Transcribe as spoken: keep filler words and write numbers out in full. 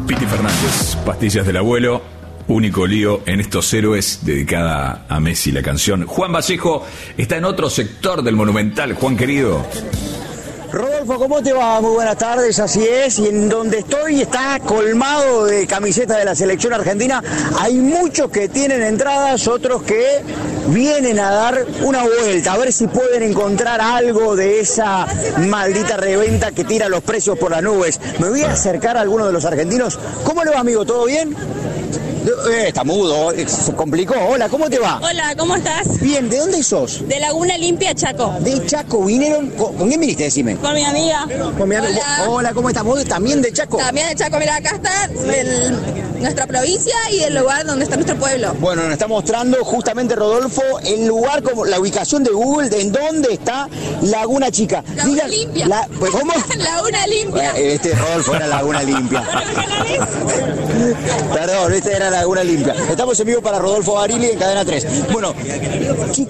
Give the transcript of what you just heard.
Piti Fernández, Pastillas del Abuelo, único lío en estos héroes, dedicada a Messi la canción. Juan Vallejo está en otro sector del Monumental. Juan querido. Rodolfo, ¿cómo te va? Muy buenas tardes, así es, y en donde estoy está colmado de camisetas de la selección argentina. Hay muchos que tienen entradas, otros que vienen a dar una vuelta, a ver si pueden encontrar algo de esa maldita reventa que tira los precios por las nubes. Me voy a acercar a algunos de los argentinos. ¿Cómo le va, amigo? ¿Todo bien? Eh, está mudo, se complicó. Hola, ¿cómo te va? Hola, ¿cómo estás? Bien, ¿de dónde sos? De Laguna Limpia, Chaco. De Chaco, ¿vinieron? ¿Con, ¿con quién viniste? Decime. Con mi amiga. Con mi amiga. Hola. Hola, ¿cómo estás? ¿Vos también de Chaco? También de Chaco, mira, acá está el, nuestra provincia y el lugar donde está nuestro pueblo. Bueno, nos está mostrando justamente Rodolfo el lugar, como la ubicación de Google, de en dónde está Laguna Chica. Laguna Limpia. La, pues, ¿cómo? Laguna Limpia. Este Rodolfo era Laguna Limpia. Perdón, este era Laguna Limpia. Estamos en vivo para Rodolfo Barili en Cadena tres. Bueno, chicas.